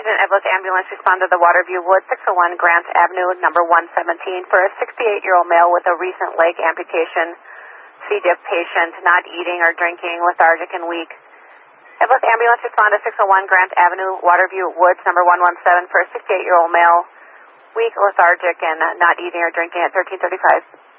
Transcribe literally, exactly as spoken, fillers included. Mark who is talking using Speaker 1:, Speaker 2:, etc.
Speaker 1: Attendant Evelyn Ambulance respond to the Waterview Woods, six oh one Grant Avenue, number one seventeen, for a sixty-eight-year-old male with a recent leg amputation, C. diff patient, not eating or drinking, lethargic and weak. Evelyn Ambulance respond to six oh one Grant Avenue, Waterview Woods, number one one seven, for a sixty-eight-year-old male, weak, lethargic, and not eating or drinking at thirteen thirty-five.